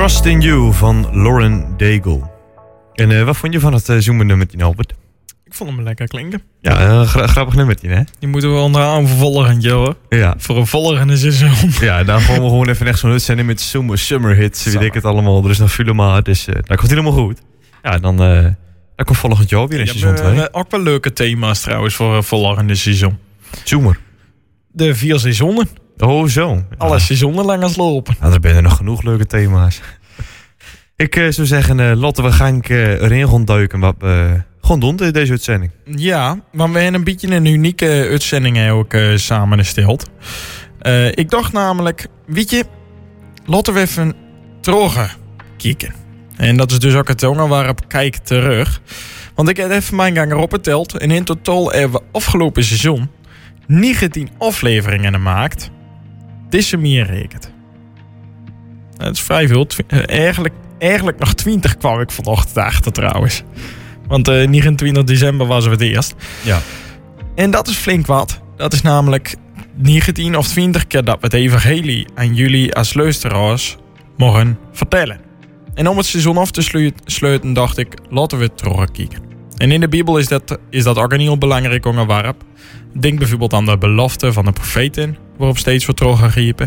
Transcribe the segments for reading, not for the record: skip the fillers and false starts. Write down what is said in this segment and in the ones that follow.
Trust in You van Lauren Daigle. En wat vond je van het zoomernummertje, Albert? Ik vond hem lekker klinken. Ja, een grappig nummertje, hè? Die moeten we onderaan vervolgen, hoor. Ja. Voor een volgende seizoen. Ja, daar gaan we gewoon even echt zo'n uitzending met summer hits. Weet ik het allemaal. Er is nog veel maar. Dus dat komt helemaal goed. Ja, dan komt volgend jaar weer in seizoen 2. Ook wel leuke thema's trouwens voor volgende seizoen. Zomer. De 4 seizoenen. Oh, zo. Ja. Alle seizoenen lang als lopen. Nou, er zijn er nog genoeg leuke thema's. Ik zou zeggen, laten we gaan erin gaan duiken wat we gewoon doen in deze uitzending. Ja, maar we hebben een beetje een unieke uitzending ook samengesteld. Ik dacht namelijk, weet je, laten we even terug kijken. En dat is dus ook het onderwerp kijk terug. Want ik heb even mijn gang erop geteld. En in totaal hebben we afgelopen seizoen 19 afleveringen gemaakt. Dit meer rekent. Dat is vrij veel. Eigenlijk nog 20 kwam ik vanochtend achter trouwens. Want 29 december was het eerst. Ja. En dat is flink wat. Dat is namelijk 19 of 20 keer dat we het evangelie aan jullie als luisteraars mogen vertellen. En om het seizoen af te sluiten dacht ik, laten we het terugkijken. En in de Bijbel is dat ook een heel belangrijk onderwerp. Denk bijvoorbeeld aan de belofte van de profeten, waarop steeds wordt teruggegrepen.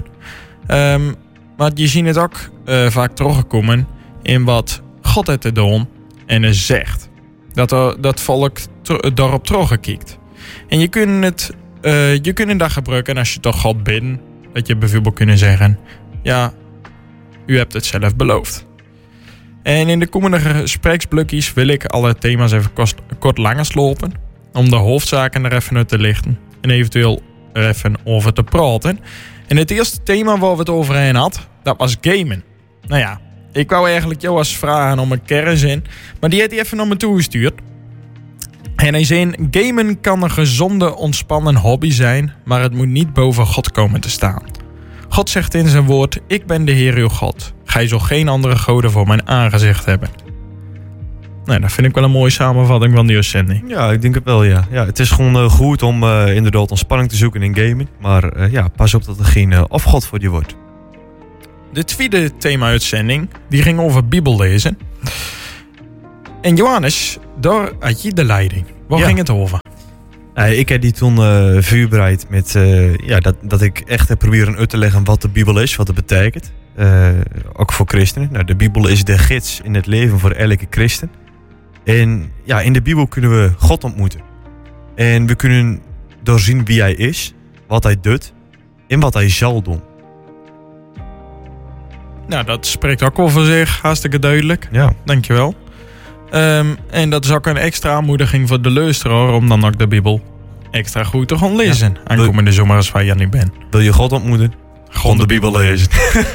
Maar je ziet het ook vaak terugkomen in wat God heeft te doen en hij zegt. Dat volk daarop teruggekijkt. En je kunt dat gebruiken als je toch God bidt. Dat je bijvoorbeeld kunnen zeggen, ja, u hebt het zelf beloofd. En in de komende gespreksblokjes wil ik alle thema's even kort langer slopen. Om de hoofdzaken er even uit te lichten. En eventueel er even over te praten. En het eerste thema waar we het overheen hadden, dat was gamen. Nou ja, ik wou eigenlijk Joas vragen om een kernzin. Maar die heeft hij even naar me toegestuurd. En hij zei, gamen kan een gezonde, ontspannen hobby zijn. Maar het moet niet boven God komen te staan. God zegt in zijn woord, ik ben de Heer uw God. Gij zult geen andere goden voor mijn aangezicht hebben. Nou, dat vind ik wel een mooie samenvatting van die uitzending. Ja, ik denk het wel, ja. Ja, het is gewoon goed om inderdaad ontspanning te zoeken in gamen. Maar ja, pas op dat er geen afgod voor je wordt. De tweede thema-uitzending, die ging over Bijbel lezen. En Johannes, daar had je de leiding. Waar ging het over? Ik heb die toen voorbereid met dat ik echt heb proberen uit te leggen wat de Bijbel is, wat het betekent. Ook voor christenen. Nou, de Bijbel is de gids in het leven voor elke christen. En ja, in de Bijbel kunnen we God ontmoeten. En we kunnen doorzien wie hij is, wat hij doet en wat hij zal doen. Nou, dat spreekt ook over zich, hartstikke duidelijk. Ja. Dankjewel. En dat is ook een extra aanmoediging voor de luisteraar om dan ook de Bijbel extra goed te gaan lezen. Ja. Aankomende zomer als waar je niet bent. Wil je God ontmoeten? Gewoon de Bijbel lezen.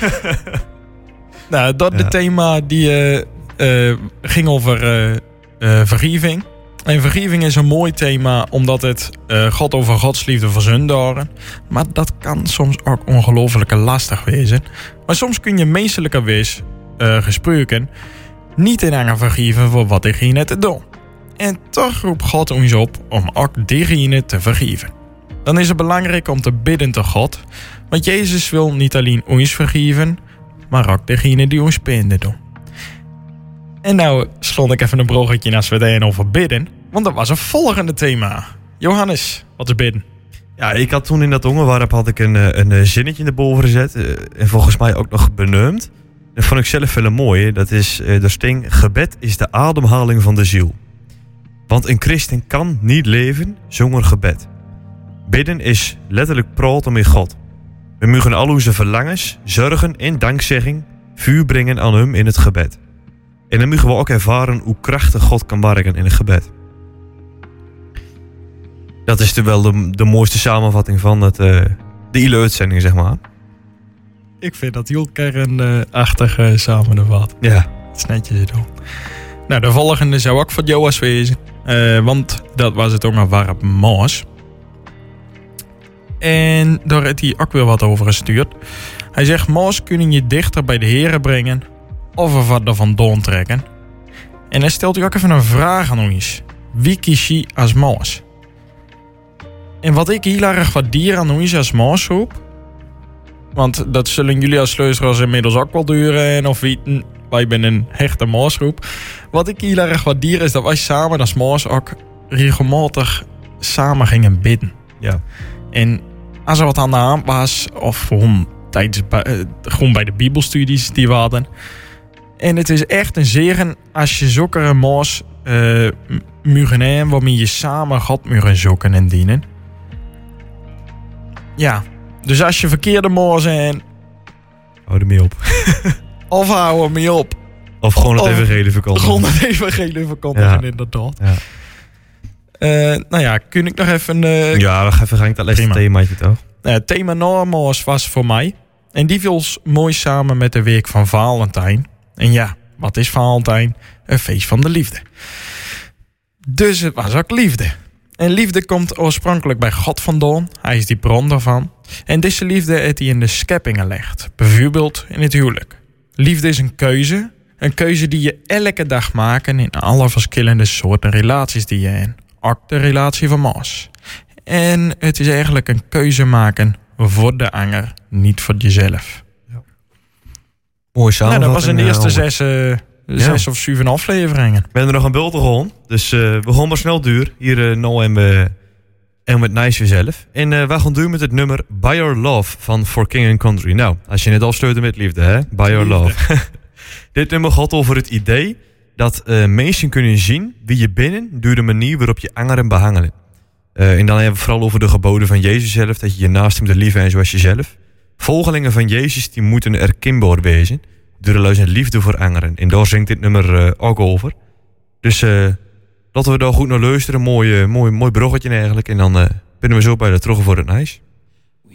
Nou, dat thema die ging over vergeving. En vergeving is een mooi thema omdat het God over Gods liefde voor zondaren. Maar dat kan soms ook ongelooflijk lastig wezen. Maar soms kun je menselijkerwijs gesproken niet in anger vergeven voor wat diegene te doen. En toch roept God ons op om ook diegene te vergeven. Dan is het belangrijk om te bidden tot God. Want Jezus wil niet alleen ons vergeven, maar ook degene die ons pijn doen. En nou slond ik even een broggetje als we het over bidden. Want dat was een volgende thema. Johannes, wat is bidden? Ja, ik had toen in dat onderwerp had ik een zinnetje erboven gezet. En volgens mij ook nog benoemd. Dat vond ik zelf wel een mooie. Dat is de sting. Gebed is de ademhaling van de ziel. Want een christen kan niet leven zonder gebed. Bidden is letterlijk praten met God. We mogen al onze verlangens, zorgen en dankzegging vuur brengen aan hem in het gebed. En dan mogen we ook ervaren hoe krachtig God kan werken in het gebed. Dat is wel de mooiste samenvatting van de hele uitzending, zeg maar. Ik vind dat heel kernachtig samenvat. Ja. Het is netjes doen. Nou, de volgende zou ook voor Joas wezen. Want dat was het onderwerp Maas. En daar heeft hij ook weer wat over gestuurd. Hij zegt, Maas kunnen je dichter bij de Here brengen of er wat ervan doontrekken. En hij stelt u ook even een vraag aan ons. Wie kies je als Maas? En wat ik heel erg waardeer aan ons als Maasgroep, Want dat zullen jullie als luisteraars inmiddels ook wel duren. Of weten, wij zijn een hechte maasgroep. Wat ik heel erg waardeer is dat wij samen als maas ook regelmatig samen gingen bidden. Ja. En als er wat aan de hand was, of gewoon bij de bibelstudies die we hadden. En het is echt een zegen als je zulke maas muren hebt waarmee je samen God muren zoeken en dienen. Ja, dus als je verkeerde maas en Hou er mee op. of hou er mee op. Of gewoon het evangelie verkondigen. Gewoon het evangelie verkondigen, inderdaad. Ja. Kun ik nog even... Ja, dan ga ik dat laatste themaatje toch? Het thema Noormaas was voor mij. En die viel mooi samen met de week van Valentijn. En ja, wat is Valentijn? Een feest van de liefde. Dus het was ook liefde. En liefde komt oorspronkelijk bij God vandaan. Hij is die bron daarvan. En deze liefde heeft hij in de schepping gelegd. Bijvoorbeeld in het huwelijk. Liefde is een keuze. Een keuze die je elke dag maakt in alle verschillende soorten relaties die je hebt. Ook de relatie van Maas. En het is eigenlijk een keuze maken voor de ander, niet voor jezelf. Ja. Mooi samenvatting. Dat was in de eerste zes of 7 afleveringen. We hebben er nog een beeld gewoon. Dus we gaan maar snel duur. Hier en met Nice zelf. En we gaan duur met het nummer By Your Love van For King and Country. Nou, als je net afsluit met liefde, hè? By Your Love. Dit nummer gaat over het idee dat mensen kunnen zien wie je bent door de manier waarop je anderen behangelen. En dan hebben we vooral over de geboden van Jezus zelf, dat je je naaste moet liefhebben zoals jezelf. Volgelingen van Jezus die moeten erkenbaar wezen door de luister liefde voor anderen. En daar zingt dit nummer ook over. Dus laten we daar goed naar luisteren. Mooi bruggetje eigenlijk. En dan binnen we zo bij de terug voor het Nice.